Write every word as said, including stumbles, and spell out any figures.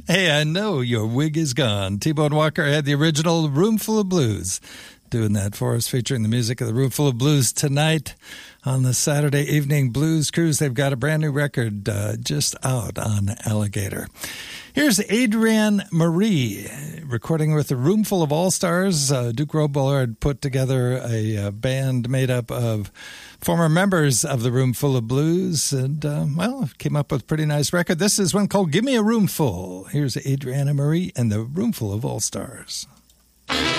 Hey, I know your wig is gone. T-Bone Walker had the original Roomful of Blues doing that for us, featuring the music of the Roomful of Blues tonight on the Saturday Evening Blues Cruise. They've got a brand new record uh, just out on Alligator. Here's Adrienne Marie recording with a Roomful of All-Stars. Uh, Duke Roboler had put together a, a band made up of former members of the Roomful of Blues, and, uh, well, came up with a pretty nice record. This is one called Give Me a Roomful. Here's Adrienne Marie and the Roomful of All-Stars.